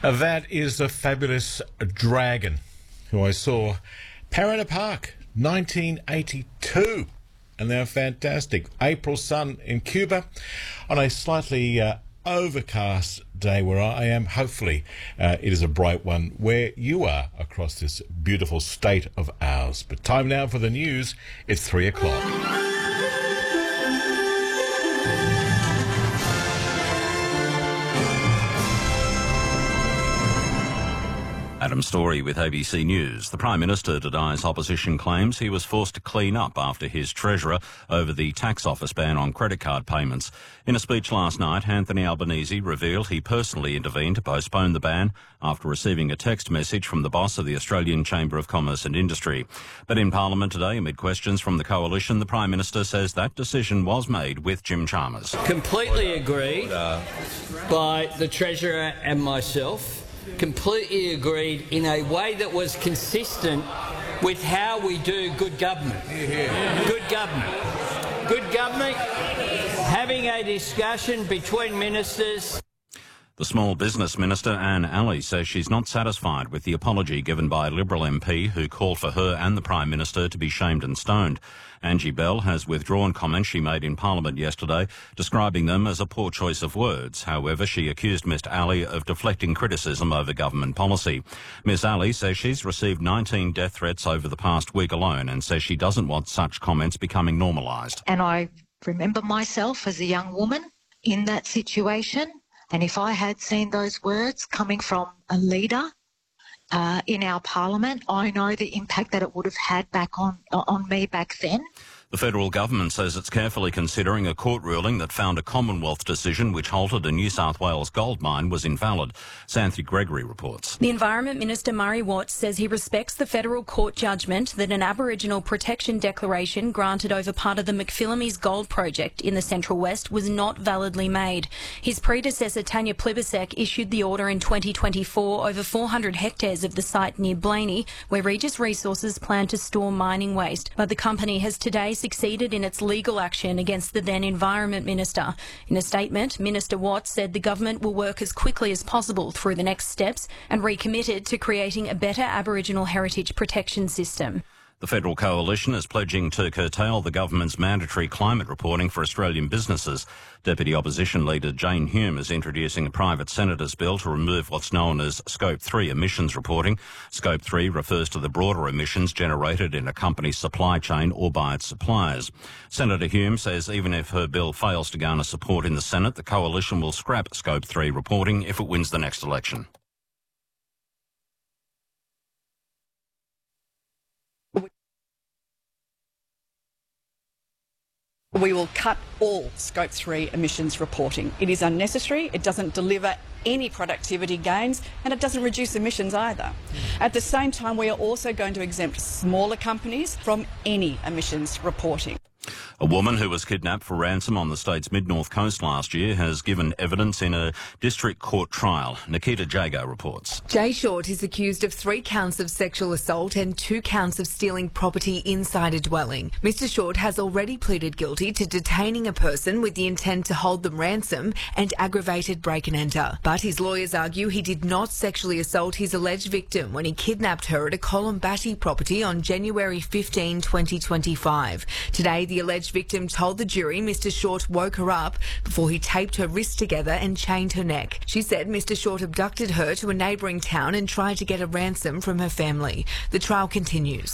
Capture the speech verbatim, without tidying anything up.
Uh, that is the fabulous Dragon, who I saw Parramatta Park, nineteen eighty-two. And they're fantastic. April sun in Cuba on a slightly uh, overcast day where I am. Hopefully uh, it is a bright one where you are across this beautiful state of ours. But time now for the news. It's three o'clock. Adam Story with A B C News. The Prime Minister denies opposition claims he was forced to clean up after his treasurer over the tax office ban on credit card payments. In a speech last night, Anthony Albanese revealed he personally intervened to postpone the ban after receiving a text message from the boss of the Australian Chamber of Commerce and Industry. But in Parliament today, amid questions from the Coalition, the Prime Minister says that decision was made with Jim Chalmers. Completely agreed by the Treasurer and myself. Completely agreed in a way that was consistent with how we do good government. Good government. Good government. Having a discussion between ministers. The Small Business Minister, Anne Alley, says she's not satisfied with the apology given by a Liberal M P who called for her and the Prime Minister to be shamed and stoned. Angie Bell has withdrawn comments she made in Parliament yesterday, describing them as a poor choice of words. However, she accused Mister Alley of deflecting criticism over government policy. Miss Alley says she's received nineteen death threats over the past week alone and says she doesn't want such comments becoming normalised. And I remember myself as a young woman in that situation. And if I had seen those words coming from a leader uh, in our parliament, I know the impact that it would have had back on on me back then. The federal government says it's carefully considering a court ruling that found a Commonwealth decision which halted a New South Wales gold mine was invalid. Santhi Gregory reports. The Environment Minister Murray Watts says he respects the federal court judgment that an Aboriginal protection declaration granted over part of the McPhillamys gold project in the Central West was not validly made. His predecessor Tanya Plibersek issued the order in twenty twenty-four over four hundred hectares of the site near Blaney, where Regis Resources planned to store mining waste. But the company has today succeeded in its legal action against the then Environment Minister. In a statement, Minister Watts said the government will work as quickly as possible through the next steps and recommitted to creating a better Aboriginal heritage protection system. The Federal Coalition is pledging to curtail the government's mandatory climate reporting for Australian businesses. Deputy Opposition Leader Jane Hume is introducing a private senator's bill to remove what's known as Scope three emissions reporting. Scope three refers to the broader emissions generated in a company's supply chain or by its suppliers. Senator Hume says even if her bill fails to garner support in the Senate, the Coalition will scrap Scope three reporting if it wins the next election. We will cut all Scope three emissions reporting. It is unnecessary, it doesn't deliver any productivity gains, and it doesn't reduce emissions either. At the same time, we are also going to exempt smaller companies from any emissions reporting. A woman who was kidnapped for ransom on the state's mid-north coast last year has given evidence in a district court trial. Nikita Jago reports. Jay Short is accused of three counts of sexual assault and two counts of stealing property inside a dwelling. Mister Short has already pleaded guilty to detaining a person with the intent to hold them ransom and aggravated break and enter. But his lawyers argue he did not sexually assault his alleged victim when he kidnapped her at a Columbatti property on January fifteenth, twenty twenty-five. Today, the alleged victim told the jury Mister Short woke her up before he taped her wrists together and chained her neck. She said Mister Short abducted her to a neighbouring town and tried to get a ransom from her family. The trial continues.